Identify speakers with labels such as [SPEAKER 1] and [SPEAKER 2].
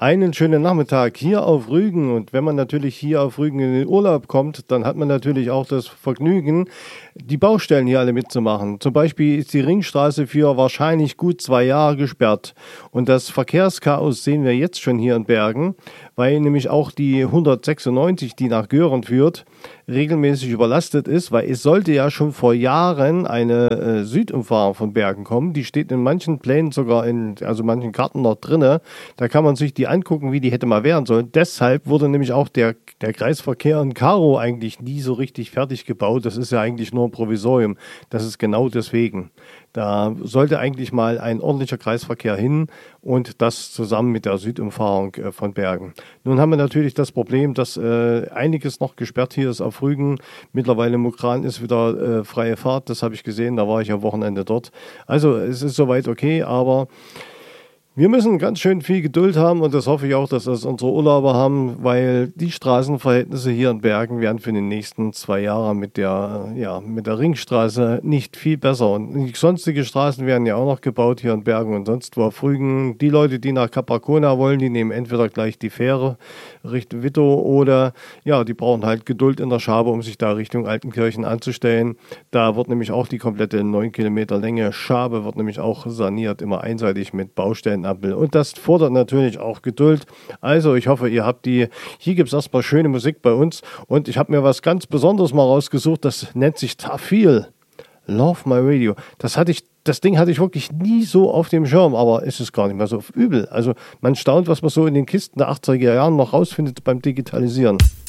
[SPEAKER 1] Einen schönen Nachmittag hier auf Rügen, und wenn man natürlich hier auf Rügen in den Urlaub kommt, dann hat man natürlich auch das Vergnügen, die Baustellen hier alle mitzumachen. Zum Beispiel ist die Ringstraße für wahrscheinlich gut 2 Jahre gesperrt, und das Verkehrschaos sehen wir jetzt schon hier in Bergen, weil nämlich auch die 196, die nach Göhren führt, regelmäßig überlastet ist, weil es sollte ja schon vor Jahren eine Südumfahrung von Bergen kommen. Die steht in manchen Plänen sogar also manchen Karten noch drinne. Da kann man sich die angucken, wie die hätte mal werden sollen. Deshalb wurde nämlich auch der Kreisverkehr in Karow eigentlich nie so richtig fertig gebaut. Das ist ja eigentlich nur ein Provisorium. Das ist genau deswegen. Da sollte eigentlich mal ein ordentlicher Kreisverkehr hin, und das zusammen mit der Südumfahrung von Bergen. Nun haben wir natürlich das Problem, dass einiges noch gesperrt hier ist auf Rügen. Mittlerweile Mukran ist wieder freie Fahrt, das habe ich gesehen, da war ich am Wochenende dort. Also es ist soweit okay, aber wir müssen ganz schön viel Geduld haben, und das hoffe ich auch, dass das unsere Urlauber haben, weil die Straßenverhältnisse hier in Bergen werden für die nächsten 2 Jahre mit der Ringstraße nicht viel besser. Und die sonstigen Straßen werden ja auch noch gebaut hier in Bergen und sonst wo auf Rügen. Die Leute, die nach Capacona wollen, die nehmen entweder gleich die Fähre Richtung Wittow oder die brauchen halt Geduld in der Schabe, um sich da Richtung Altenkirchen anzustellen. Da wird nämlich auch die komplette 9 Kilometer Länge Schabe wird nämlich auch saniert, immer einseitig mit Baustellen. Und das fordert natürlich auch Geduld. Also ich hoffe, ihr habt hier gibt es erstmal schöne Musik bei uns, und ich habe mir was ganz Besonderes mal rausgesucht, das nennt sich Tafil, Love My Radio. Das Ding hatte ich wirklich nie so auf dem Schirm, aber es ist gar nicht mehr so übel. Also man staunt, was man so in den Kisten der 80er Jahren noch rausfindet beim Digitalisieren.